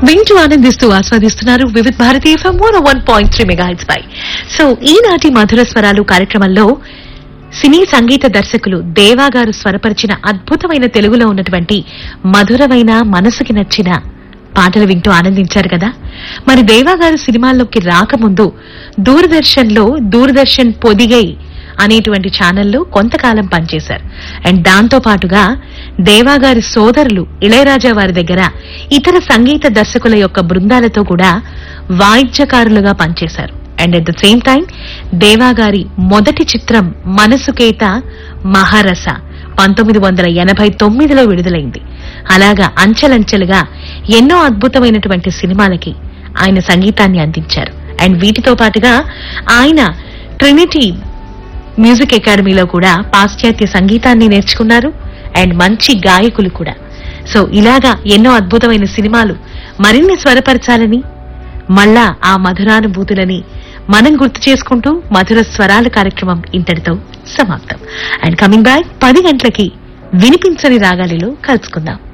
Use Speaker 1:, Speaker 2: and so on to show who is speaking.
Speaker 1: వింటూ ఆనందిస్తూ ఆస్వాదిస్తున్నారు వివిధ భారతీయ ఎఫ్ఎం 101.3 మెగాహెర్ట్జ్ పై. సో ఈనాటి మధుర స్వరాలు కార్యక్రమంలో సినీ సంగీత దర్శకులు దేవా గారు స్వరపరిచిన అద్భుతమైన తెలుగులో ఉన్నటువంటి మధురమైన మనసుకి నచ్చిన పాటలు వింటూ ఆనందించారు కదా. మరి దేవా గారు సినిమాల్లోకి రాకముందు దూరదర్శన్ పొదిగై అనేటువంటి ఛానల్లో కొంతకాలం పనిచేశారు. అండ్ దాంతో పాటుగా దేవా గారి సోదరులు ఇళయరాజా వారి దగ్గర ఇతర సంగీత దర్శకుల యొక్క బృందాలతో కూడా వాయిద్యకారులుగా పనిచేశారు. And at the same time దేవా గారి మొదటి చిత్రం మనసుకేత మహారస 1989లో విడుదలైంది. అలాగా అంచెలంచెలుగా ఎన్నో అద్భుతమైనటువంటి సినిమాలకి ఆయన సంగీతాన్ని అందించారు. అండ్ వీటితో పాటుగా ఆయన ట్రినిటీ మ్యూజిక్ అకాడమీలో కూడా పాశ్చాత్య సంగీతాన్ని నేర్చుకున్నారు. అండ్ మంచి గాయకులు కూడా. సో ఇలాగా ఎన్నో అద్భుతమైన సినిమాలు మరిన్ని స్వరపరచాలని, మళ్ళా ఆ మధురానుభూతులని మనం గుర్తు చేసుకుంటూ మధుర స్వరాల కార్యక్రమం ఇంతటితో సమాప్తం. అండ్ కమింగ్ బ్యాక్ 10 గంటలకి వినిపించని రాగాలిలో కలుసుకుందాం.